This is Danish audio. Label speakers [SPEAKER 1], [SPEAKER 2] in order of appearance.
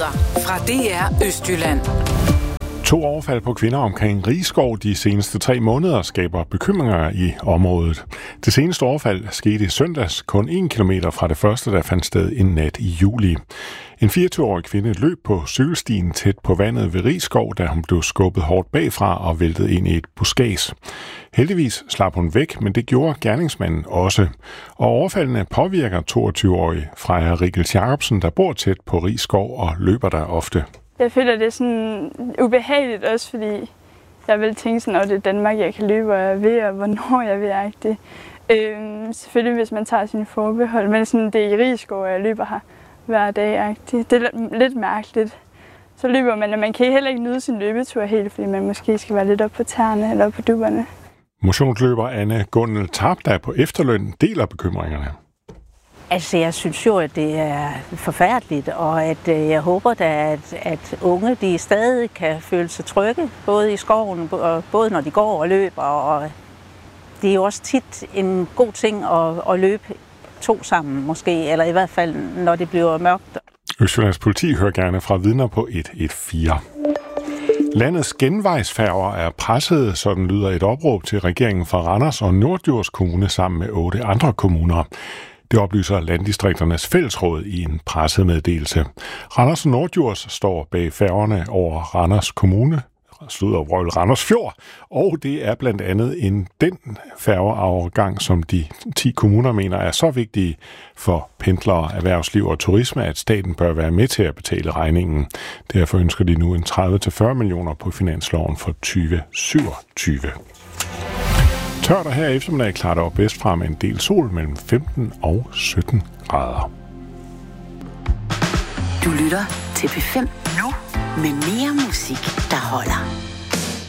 [SPEAKER 1] Nyheder fra DR Østjylland.
[SPEAKER 2] 2 overfald på kvinder omkring Risskov de seneste 3 måneder skaber bekymringer i området. Det seneste overfald skete i søndags, kun 1 kilometer fra det første, der fandt sted en nat i juli. En 24-årig kvinde løb på cykelstien tæt på vandet ved Risskov, da hun blev skubbet hårdt bagfra og væltede ind i et buskads. Heldigvis slap hun væk, men det gjorde gerningsmanden også. Og overfaldene påvirker 22-årige Freja Rikkels Jacobsen, der bor tæt på Risskov og løber der ofte.
[SPEAKER 3] Jeg føler, det er sådan ubehageligt også, fordi jeg vil tænke sådan, at det er Danmark, jeg kan løbe, og jeg vil, og hvornår jeg vil. Selvfølgelig, hvis man tager sine forbehold, men sådan, det er i Risskov, jeg løber her hver dag. Det er lidt mærkeligt. Så løber man, og man kan heller ikke nyde sin løbetur helt, fordi man måske skal være lidt op på tæerne eller op på dupperne.
[SPEAKER 2] Motionsløber Anne Gunnel Tarp, der er på efterløn, deler bekymringerne.
[SPEAKER 4] Altså, jeg synes jo, at det er forfærdeligt, og at jeg håber da, at unge de stadig kan føle sig trygge, både i skoven, og både når de går og løber. Og det er jo også tit en god ting at løbe 2 sammen, måske, eller i hvert fald, når det bliver mørkt.
[SPEAKER 2] Østjyllands politi hører gerne fra vidner på 114. Landets genvejsfærger er presset, sådan lyder et opråb til regeringen fra Randers og Norddjurs Kommune sammen med 8 andre kommuner. Det oplyser Landdistrikternes Fællesråd i en pressemeddelelse. Randers og Norddjurs står bag færgerne over Randers Kommune, Randers Fjord, og det er blandt andet den færgeafgang, som de 10 kommuner mener er så vigtige for pendlere, erhvervsliv og turisme, at staten bør være med til at betale regningen. Derfor ønsker de nu en 30-40 millioner på finansloven for 2027. Tørt og her eftermiddag klarer det op bedst fra med en del sol mellem 15 og 17 grader.
[SPEAKER 1] Du lytter til P5 nu med mere musik, der holder.